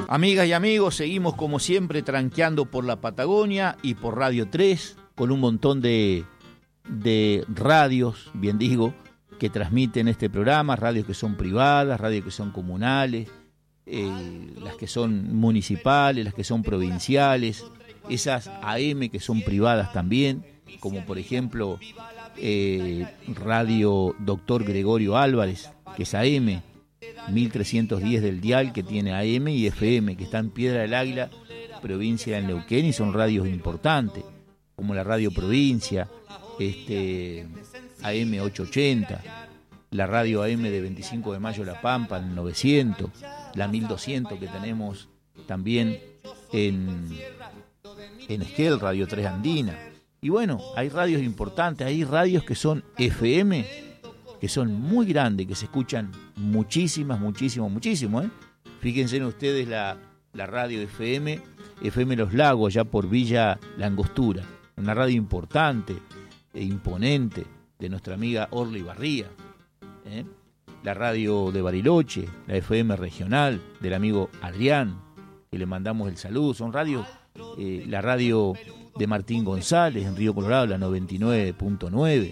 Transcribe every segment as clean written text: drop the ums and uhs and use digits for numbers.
Amigas y amigos, seguimos como siempre tranqueando por la Patagonia y por Radio 3 con un montón de radios, bien digo, que transmiten este programa, radios que son privadas, radios que son comunales, las que son municipales, las que son provinciales, esas AM que son privadas también, como por ejemplo Radio Doctor Gregorio Álvarez, que es AM, 1310 del dial, que tiene AM y FM, que está en Piedra del Águila, provincia de Neuquén, y son radios importantes, como la Radio Provincia, AM 880, la radio AM de 25 de mayo La Pampa, en 900, la 1200 que tenemos también en Esquel, Radio 3 Andina. Y bueno, hay radios importantes, hay radios que son FM, que son muy grandes, que se escuchan muchísimo. Fíjense en ustedes la radio FM Los Lagos, allá por Villa La Angostura, una radio importante e imponente de nuestra amiga Orly Barría. La radio de Bariloche, la FM regional del amigo Adrián, que le mandamos el saludo. Son radios, la radio de Martín González en Río Colorado, la 99.9,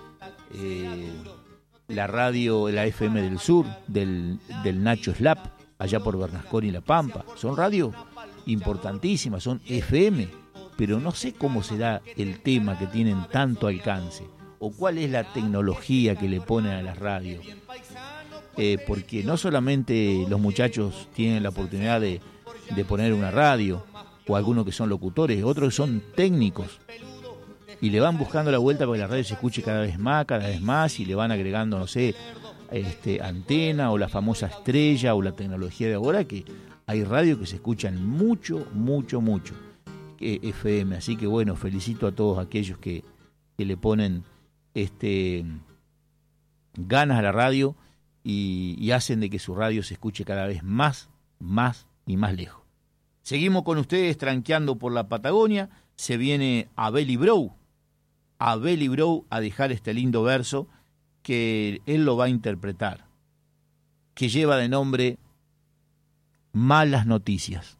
la radio, la FM del Sur, del Nacho Slap, allá por Bernasconi y La Pampa. Son radios importantísimas, son FM, pero no sé cómo será el tema que tienen tanto alcance, o cuál es la tecnología que le ponen a las radios. Porque no solamente los muchachos tienen la oportunidad de poner una radio, o algunos que son locutores, otros son técnicos, y le van buscando la vuelta para que la radio se escuche cada vez más, y le van agregando, no sé, antena, o la famosa estrella, o la tecnología de ahora, que hay radios que se escuchan mucho FM. Así que bueno, felicito a todos aquellos que le ponen ganas a la radio y hacen de que su radio se escuche cada vez más y más lejos. Seguimos con ustedes tranqueando por la Patagonia. Se viene Abel Brou a dejar este lindo verso que él lo va a interpretar, que lleva de nombre Malas Noticias.